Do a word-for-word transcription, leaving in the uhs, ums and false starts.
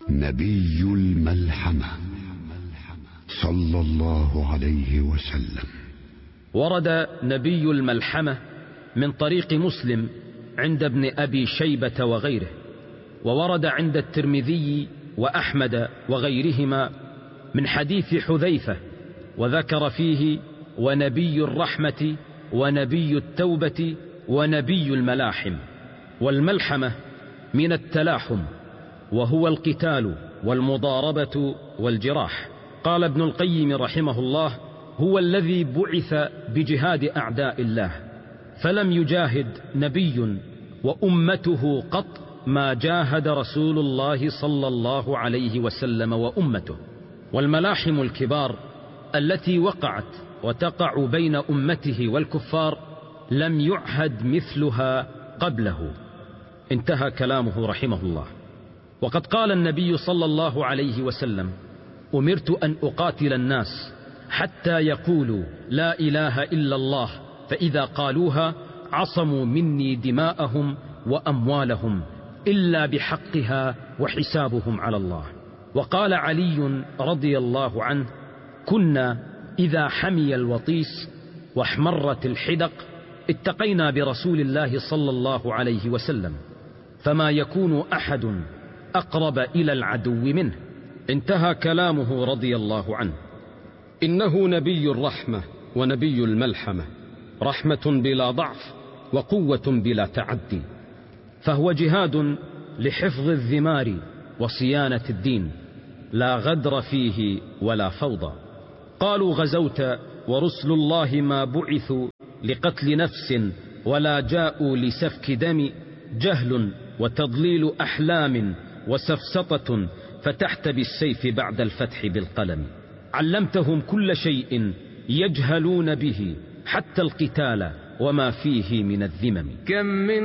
نبي الملحمة صلى الله عليه وسلم. ورد نبي الملحمة من طريق مسلم عند ابن أبي شيبة وغيره، وورد عند الترمذي وأحمد وغيرهما من حديث حذيفة، وذكر فيه ونبي الرحمة ونبي التوبة ونبي الملاحم. والملحمة من التلاحم، وهو القتال والمضاربة والجراح. قال ابن القيم رحمه الله: هو الذي بعث بجهاد أعداء الله، فلم يجاهد نبي وأمته قط ما جاهد رسول الله صلى الله عليه وسلم وأمته. والملاحم الكبار التي وقعت وتقع بين أمته والكفار لم يعهد مثلها قبله. انتهى كلامه رحمه الله. وقد قال النبي صلى الله عليه وسلم: أمرت أن أقاتل الناس حتى يقولوا لا إله إلا الله، فإذا قالوها عصموا مني دماءهم وأموالهم إلا بحقها وحسابهم على الله. وقال علي رضي الله عنه: كنا إذا حمي الوطيس واحمرت الحدق اتقينا برسول الله صلى الله عليه وسلم، فما يكون أحد أقرب إلى العدو منه. انتهى كلامه رضي الله عنه. إنه نبي الرحمة ونبي الملحمة، رحمة بلا ضعف وقوة بلا تعدي، فهو جهاد لحفظ الذمار وصيانة الدين، لا غدر فيه ولا فوضى. قالوا: غزوت ورسل الله ما بعثوا لقتل نفس ولا جاءوا لسفك دم، جهل وتضليل أحلام وسفسطة، فتحت بالسيف بعد الفتح بالقلم. علمتهم كل شيء يجهلون به حتى القتال وما فيه من الذمم. كم من